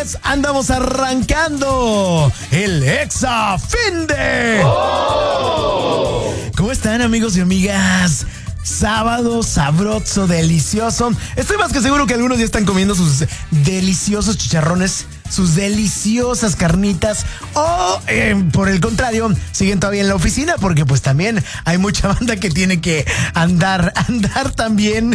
señores, andamos arrancando el Exa Finde. ¡Oh! ¿Cómo están, amigos y amigas? Sábado sabroso, delicioso. Estoy más que seguro que algunos ya están comiendo sus deliciosos chicharrones, sus deliciosas carnitas, o por el contrario, siguen todavía en la oficina, porque pues también hay mucha banda que tiene que andar también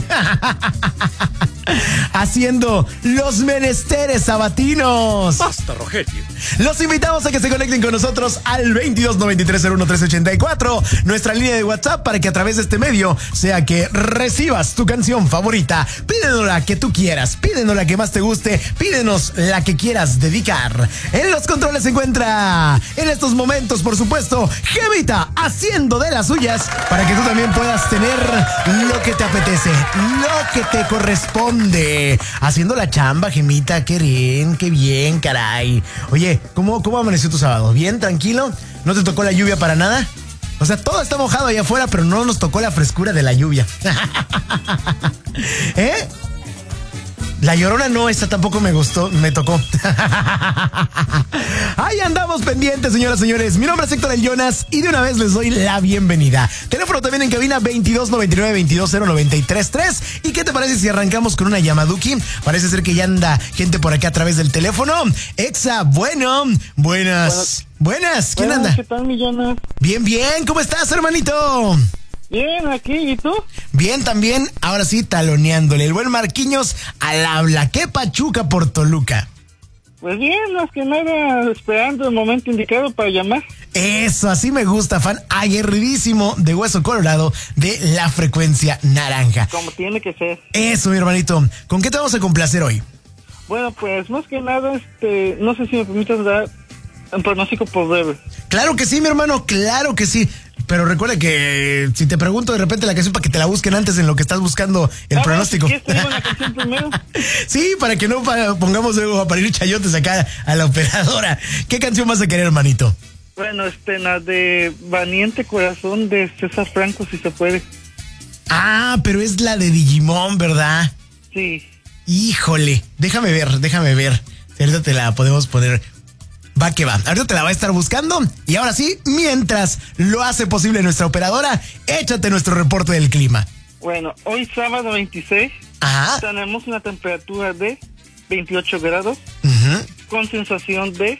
haciendo los menesteres sabatinos. Basta, Rogelio. Los invitamos a que se conecten con nosotros al 2293011384, nuestra línea de WhatsApp, para que a través de este medio sea que recibas tu canción favorita. Pídenos la que tú quieras, pídenos la que más te guste, pídenos la que quieras dedicar. En los controles se encuentra, en estos momentos, por supuesto, Gemita, haciendo de las suyas para que tú también puedas tener lo que te apetece, lo que te corresponde. Haciendo la chamba, Gemita, qué bien, caray. Oye, ¿cómo amaneció tu sábado? ¿Bien, tranquilo? ¿No te tocó la lluvia para nada? O sea, todo está mojado allá afuera, pero no nos tocó la frescura de la lluvia. ¿Eh? La Llorona no, esa tampoco me gustó, me tocó. Ahí andamos pendientes, señoras y señores. Mi nombre es Héctor El Jonas y de una vez les doy la bienvenida. Teléfono también en cabina 2299-220-933. ¿Y qué te parece si arrancamos con una llamaduki? Parece ser que ya anda gente por acá a través del teléfono. Exa, bueno, buenas. ¿Quién anda? ¿Qué tal, mi Jonas? Bien, ¿cómo estás, hermanito? Bien, aquí, ¿y tú? Bien también, ahora sí, taloneándole. El buen Marquinhos al habla. ¿Qué pachuca por Toluca? Pues bien, más que nada, esperando el momento indicado para llamar. Eso, así me gusta, fan aguerridísimo de Hueso Colorado de la frecuencia naranja. Como tiene que ser. Eso, mi hermanito. ¿Con qué te vamos a complacer hoy? Bueno, pues más que nada, no sé si me permites dar un pronóstico por breve. Claro que sí, mi hermano, claro que sí. Pero recuerda que si te pregunto de repente la canción, para que te la busquen antes en lo que estás buscando el pronóstico. ¿Quieres te digo la canción primero? Sí, para que no pongamos luego a parir chayotes acá a la operadora. ¿Qué canción vas a querer, hermanito? Bueno, la de Valiente Corazón de César Franco, si se puede. Ah, pero es la de Digimon, ¿verdad? Sí. Híjole, déjame ver. Si ahorita te la podemos poner. Va que va. Ahorita te la va a estar buscando. Y ahora sí, mientras lo hace posible nuestra operadora, échate nuestro reporte del clima. Bueno, hoy sábado 26. Ajá. Tenemos una temperatura de 28 grados. Con sensación de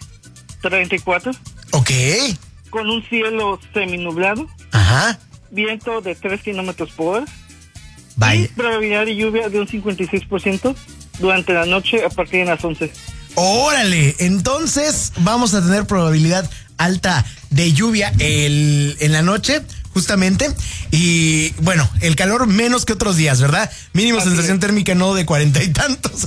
34. Ok. Con un cielo seminublado. Ajá. Viento de 3 kilómetros por hora. Vaya. Y probabilidad de lluvia de un 56% durante la noche a partir de las 11. ¡Órale! Entonces vamos a tener probabilidad alta de lluvia en la noche, justamente. Y bueno, el calor menos que otros días, ¿verdad? Mínimo Así sensación es. térmica no de 40 y tantos.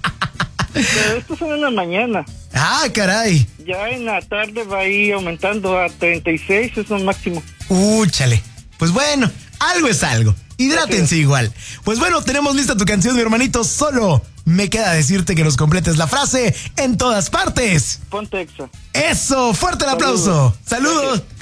Pero esto son en la mañana. ¡Ah, caray! Ya en la tarde va a ir aumentando a 36, es lo máximo. ¡Úchale! Pues bueno, algo es algo. Hidrátense igual. Pues bueno, tenemos lista tu canción, mi hermanito. Solo me queda decirte que nos completes la frase en todas partes. Ponte Exa. ¡Eso! ¡Fuerte el aplauso! ¡Saludos!